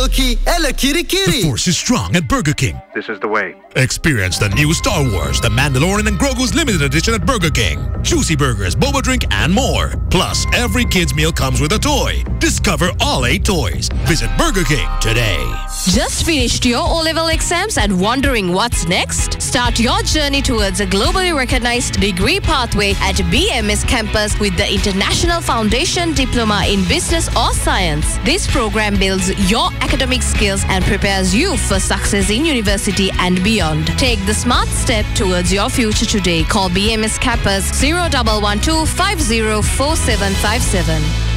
milky, ella kiri kiri. The force is strong at Burger King. This is the way. Experience the new Star Wars, The Mandalorian and Grogu's limited edition at Burger King. Juicy burgers, boba drink, and more. Plus, every kid's meal comes with a toy. Discover all 8 toys. Visit Burger King today. Just finished your O-level exams and wondering what's next? Start your journey towards a globally recognized degree pathway at BMS campus with the International Foundation Diploma in Business or Science. This program builds your academic skills and prepares you for success in university and beyond. Take the smart step towards your future today. Call BMS campus 0112 504757.